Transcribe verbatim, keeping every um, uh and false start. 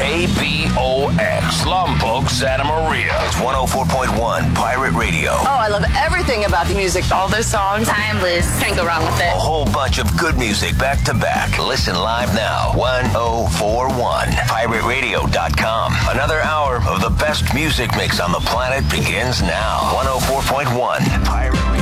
K B O X, Lombok, Santa Maria. It's one oh four point one Pirate Radio. Oh, I love everything about the music. All those songs. Timeless. Can't go wrong with it. A whole bunch of good music back to back. Listen live now. one oh four one pirate radio dot com. Another hour of the best music mix on the planet begins now. one oh four point one Pirate Radio.